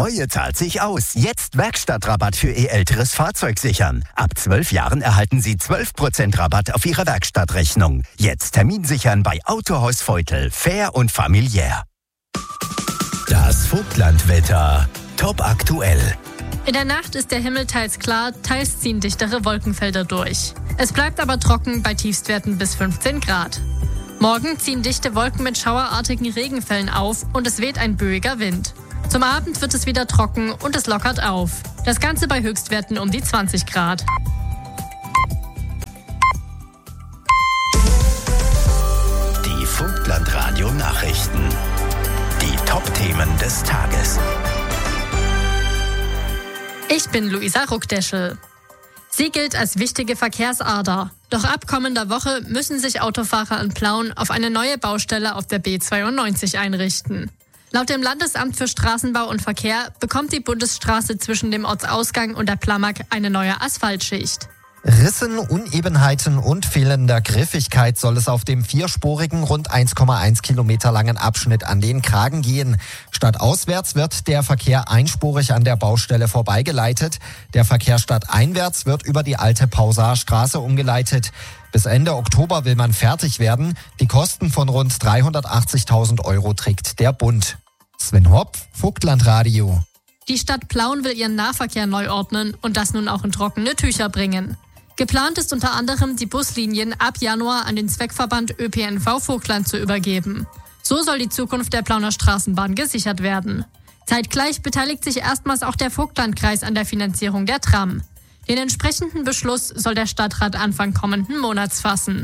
Treue zahlt sich aus. Jetzt Werkstattrabatt für Ihr älteres Fahrzeug sichern. Ab 12 Jahren erhalten Sie 12% Rabatt auf Ihre Werkstattrechnung. Jetzt Termin sichern bei Autohaus Feutel. Fair und familiär. Das Vogtlandwetter. Top aktuell. In der Nacht ist der Himmel teils klar, teils ziehen dichtere Wolkenfelder durch. Es bleibt aber trocken bei Tiefstwerten bis 15 Grad. Morgen ziehen dichte Wolken mit schauerartigen Regenfällen auf und es weht ein böiger Wind. Zum Abend wird es wieder trocken und es lockert auf. Das Ganze bei Höchstwerten um die 20 Grad. Die Vogtland-Radio-Nachrichten. Die Top-Themen des Tages. Ich bin Luisa Ruckdeschel. Sie gilt als wichtige Verkehrsader. Doch ab kommender Woche müssen sich Autofahrer in Plauen auf eine neue Baustelle auf der B92 einrichten. Laut dem Landesamt für Straßenbau und Verkehr bekommt die Bundesstraße zwischen dem Ortsausgang und der Plamag eine neue Asphaltschicht. Rissen, Unebenheiten und fehlender Griffigkeit soll es auf dem vierspurigen, rund 1,1 Kilometer langen Abschnitt an den Kragen gehen. Stadtauswärts wird der Verkehr einspurig an der Baustelle vorbeigeleitet. Der Verkehr stadteinwärts wird über die alte Pausarstraße umgeleitet. Bis Ende Oktober will man fertig werden. Die Kosten von rund 380.000 Euro trägt der Bund. Sven Hopf, Vogtlandradio. Die Stadt Plauen will ihren Nahverkehr neu ordnen und das nun auch in trockene Tücher bringen. Geplant ist unter anderem, die Buslinien ab Januar an den Zweckverband ÖPNV Vogtland zu übergeben. So soll die Zukunft der Plauner Straßenbahn gesichert werden. Zeitgleich beteiligt sich erstmals auch der Vogtlandkreis an der Finanzierung der Tram. Den entsprechenden Beschluss soll der Stadtrat Anfang kommenden Monats fassen.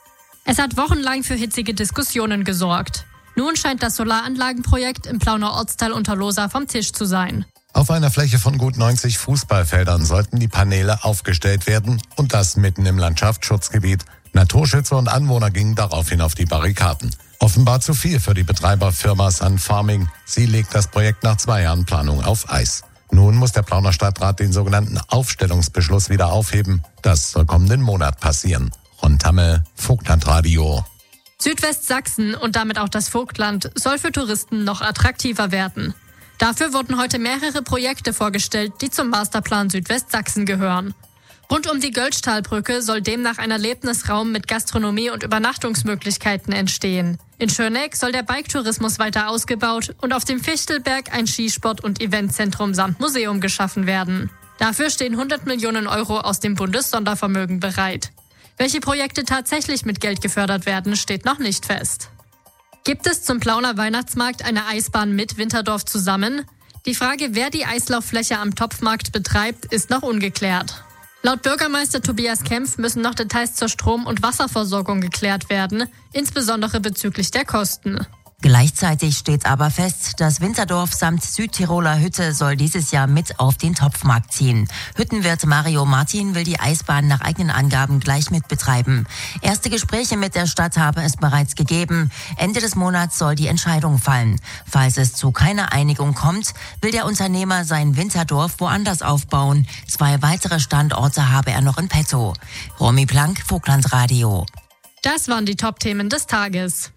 Es hat wochenlang für hitzige Diskussionen gesorgt. Nun scheint das Solaranlagenprojekt im Plauner Ortsteil Unterlohsa vom Tisch zu sein. Auf einer Fläche von gut 90 Fußballfeldern sollten die Paneele aufgestellt werden und das mitten im Landschaftsschutzgebiet. Naturschützer und Anwohner gingen daraufhin auf die Barrikaden. Offenbar zu viel für die Betreiberfirma Sun Farming. Sie legt das Projekt nach 2 Jahren Planung auf Eis. Nun muss der Plauner Stadtrat den sogenannten Aufstellungsbeschluss wieder aufheben. Das soll kommenden Monat passieren. Ron Tammel, Vogtlandradio. Südwestsachsen und damit auch das Vogtland soll für Touristen noch attraktiver werden. Dafür wurden heute mehrere Projekte vorgestellt, die zum Masterplan Südwestsachsen gehören. Rund um die Göllstahlbrücke soll demnach ein Erlebnisraum mit Gastronomie und Übernachtungsmöglichkeiten entstehen. In Schörneck soll der Biketourismus weiter ausgebaut und auf dem Fichtelberg ein Skisport- und Eventzentrum samt Museum geschaffen werden. Dafür stehen 100 Millionen Euro aus dem Bundessondervermögen bereit. Welche Projekte tatsächlich mit Geld gefördert werden, steht noch nicht fest. Gibt es zum Plauner Weihnachtsmarkt eine Eisbahn mit Winterdorf zusammen? Die Frage, wer die Eislauffläche am Topfmarkt betreibt, ist noch ungeklärt. Laut Bürgermeister Tobias Kempf müssen noch Details zur Strom- und Wasserversorgung geklärt werden, insbesondere bezüglich der Kosten. Gleichzeitig steht aber fest, das Winterdorf samt Südtiroler Hütte soll dieses Jahr mit auf den Topfmarkt ziehen. Hüttenwirt Mario Martin will die Eisbahn nach eigenen Angaben gleich mit betreiben. Erste Gespräche mit der Stadt habe es bereits gegeben. Ende des Monats soll die Entscheidung fallen. Falls es zu keiner Einigung kommt, will der Unternehmer sein Winterdorf woanders aufbauen. 2 weitere Standorte habe er noch in petto. Romy Plank, Vogtlandradio. Das waren die Top-Themen des Tages.